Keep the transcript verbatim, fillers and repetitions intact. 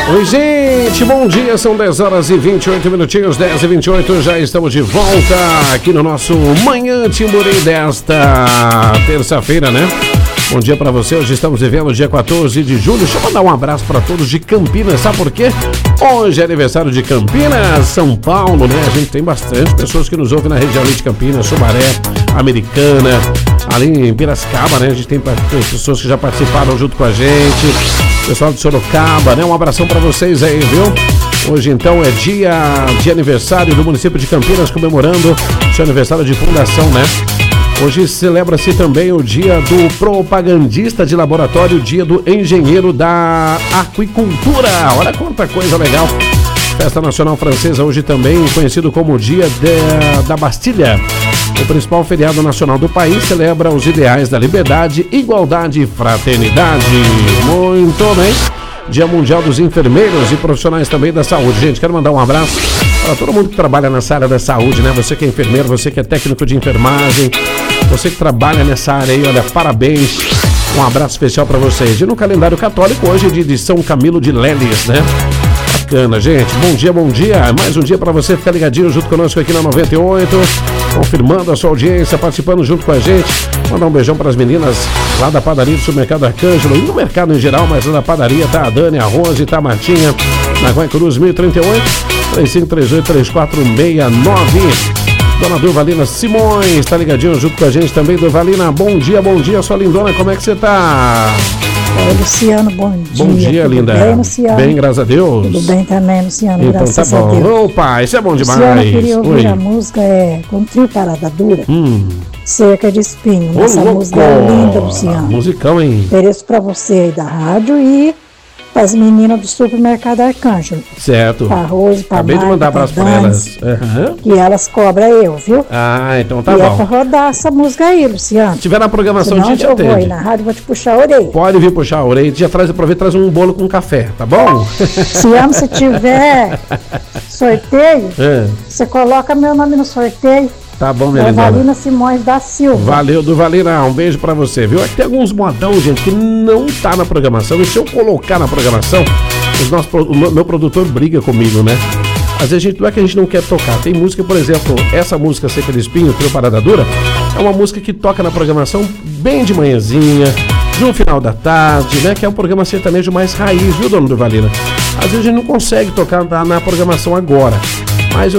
Oi, gente, bom dia, são dez horas e vinte e oito minutinhos, dez e vinte e oito, já estamos de volta aqui no nosso Manhã Timboree desta terça-feira, né? Bom dia pra você, hoje estamos vivendo o dia quatorze de julho, deixa eu mandar um abraço pra todos de Campinas, sabe por quê? Hoje é aniversário de Campinas, São Paulo, né? A gente tem bastante pessoas que nos ouvem na região ali de Campinas, Sumaré, Americana, ali em Piracicaba, né? A gente tem pessoas que já participaram junto com a gente, pessoal de Sorocaba, né? Um abração pra vocês aí, viu? Hoje então é dia de aniversário do município de Campinas, comemorando seu aniversário de fundação, né? Hoje celebra-se também o dia do propagandista de laboratório, dia do engenheiro da aquicultura. Olha quanta coisa legal. Festa Nacional Francesa, hoje também conhecido como Dia de, da Bastilha. O principal feriado nacional do país celebra os ideais da liberdade, igualdade e fraternidade. Muito bem. Dia Mundial dos Enfermeiros e Profissionais também da Saúde. Gente, quero mandar um abraço para todo mundo que trabalha nessa área da saúde, né? Você que é enfermeiro, você que é técnico de enfermagem, você que trabalha nessa área aí, olha, parabéns. Um abraço especial para vocês. E no calendário católico, hoje é dia de São Camilo de Leles, né? Bacana, gente. Bom dia, bom dia. Mais um dia para você ficar ligadinho junto conosco aqui na noventa e oito, confirmando a sua audiência, participando junto com a gente. Mandar um beijão para as meninas lá da padaria do Supermercado Arcângelo e no mercado em geral, mas lá da padaria tá a Dani, a Rose, tá a Martinha, na Rua Cruz mil e trinta e oito, três cinco três oito, três quatro seis nove. Dona Durvalina Simões, tá ligadinho junto com a gente também. Durvalina, bom dia, bom dia, sua lindona, como é que você tá? Oi, Luciano, bom dia. Bom dia, tudo linda. Bem, Luciano? Bem, graças a Deus. Tudo bem também, Luciano, então, graças tá bom. a Deus. Opa, isso é bom demais. Luciano, eu queria ouvir Oi. a música é, com trio Parada Dura, Hum. Cerca de Espinho. Ô, Essa louco. música é linda, Luciano. Musicão, hein? Ofereço pra você aí da rádio e as meninas do Supermercado Arcângelo. Certo. Pra Rose, pra Acabei de Marta, mandar abraço pra pra Dani, elas. Aham. que elas cobram eu, viu? Ah, então tá e é bom. pra rodar essa música aí, Luciano. Se tiver na programação, Senão a gente eu vou aí atende. na rádio e vou te puxar a orelha. Pode vir puxar a orelha. Já traz, aproveita e traz um bolo com café, tá bom? Luciano, se tiver sorteio, É, você coloca meu nome no sorteio. tá bom, minha lindona. Durvalina Simões da Silva. Valeu, Durvalina. Um beijo pra você, viu? Aqui tem alguns modão, gente, que não tá na programação. E se eu colocar na programação, os nossos, o meu produtor briga comigo, né? Às vezes a gente, não é que a gente não quer tocar. Tem música, por exemplo, essa música Cerca de Espinho, Trio Parada Dura, é uma música que toca na programação bem de manhãzinha, no final da tarde, né? Que é um programa sertanejo mais raiz, viu, dona Durvalina? Às vezes a gente não consegue tocar na, na programação agora. Mas eu